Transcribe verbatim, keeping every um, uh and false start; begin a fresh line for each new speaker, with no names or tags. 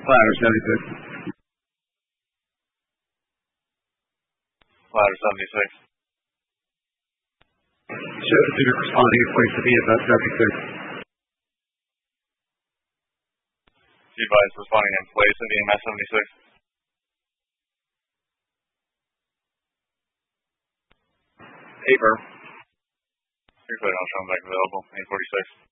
Ladder seventy-six.
Ladder seventy-six.
Shows that you're responding in place to V S S seventy-six.
Advise responding in place of E M S seventy-six.
Paper.
You're clear, I'll show them back available. eight forty-six.